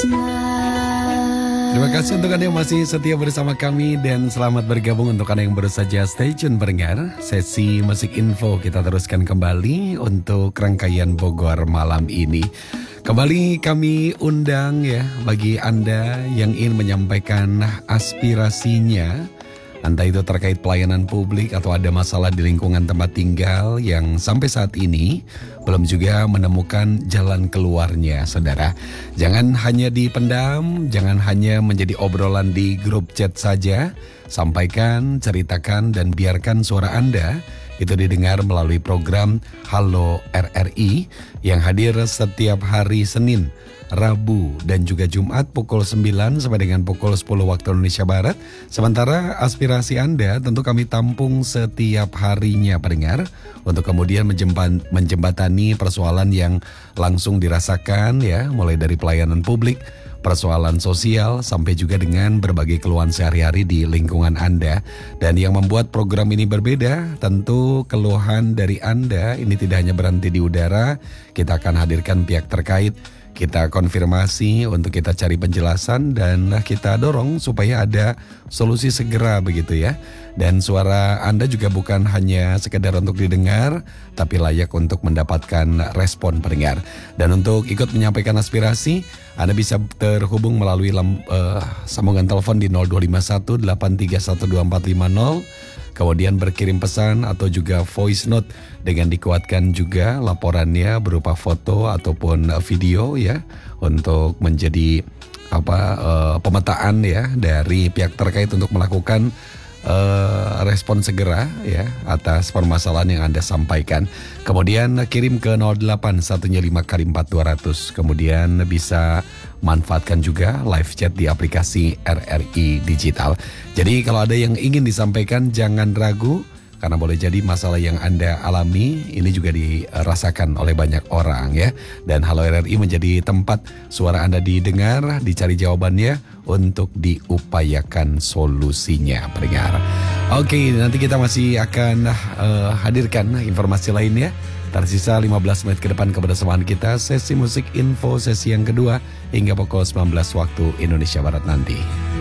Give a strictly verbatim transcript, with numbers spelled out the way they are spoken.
Terima kasih untuk Anda yang masih setia bersama kami dan selamat bergabung untuk Anda yang baru saja stay tune pendengar. Sesi musik info kita teruskan kembali untuk rangkaian Bogor malam ini. Kembali kami undang ya bagi Anda yang ingin menyampaikan aspirasinya, entah itu terkait pelayanan publik atau ada masalah di lingkungan tempat tinggal yang sampai saat ini belum juga menemukan jalan keluarnya, saudara. Jangan hanya dipendam, jangan hanya menjadi obrolan di grup chat saja. Sampaikan, ceritakan, dan biarkan suara Anda itu didengar melalui program Halo R R I yang hadir setiap hari Senin, Rabu, dan juga Jumat pukul sembilan sampai dengan pukul sepuluh waktu Indonesia Barat. Sementara aspirasi Anda tentu kami tampung setiap harinya pendengar untuk kemudian menjembat, menjembatani persoalan yang langsung dirasakan ya, mulai dari pelayanan publik, persoalan sosial, sampai juga dengan berbagai keluhan sehari-hari di lingkungan Anda. Dan yang membuat program ini berbeda, tentu keluhan dari Anda ini tidak hanya berhenti di udara. Kita akan hadirkan pihak terkait, kita konfirmasi untuk kita cari penjelasan dan kita dorong supaya ada solusi segera begitu ya. Dan suara Anda juga bukan hanya sekedar untuk didengar, tapi layak untuk mendapatkan respon pendengar. Dan untuk ikut menyampaikan aspirasi, Anda bisa terhubung melalui lam, uh, sambungan telepon di nol dua lima satu delapan tiga satu dua empat lima nol. Kemudian berkirim pesan atau juga voice note dengan dikuatkan juga laporannya berupa foto ataupun video ya, untuk menjadi apa uh, pemetaan ya dari pihak terkait untuk melakukan uh, respon segera ya atas permasalahan yang Anda sampaikan. Kemudian kirim ke nol delapan satu lima kali empat dua nol nol. Kemudian bisa manfaatkan juga live chat di aplikasi R R I Digital. Jadi kalau ada yang ingin disampaikan jangan ragu, karena boleh jadi masalah yang Anda alami ini juga dirasakan oleh banyak orang ya. Dan Halo R R I menjadi tempat suara Anda didengar, dicari jawabannya untuk diupayakan solusinya pendengar. Oke, nanti kita masih akan uh, hadirkan informasi lainnya. Tersisa lima belas menit ke depan kebersamaan kita, sesi musik info sesi yang kedua hingga pukul sembilan belas waktu Indonesia Barat nanti.